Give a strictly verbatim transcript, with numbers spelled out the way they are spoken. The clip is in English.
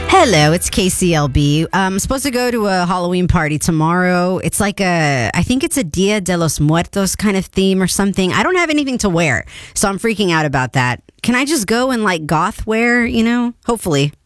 Hello, it's K C L B. I'm supposed to go to a Halloween party tomorrow. It's like a, I think it's a Dia de los Muertos kind of theme or something. I don't have anything to wear, so I'm freaking out about that. Can I just go in like goth wear, you know? Hopefully.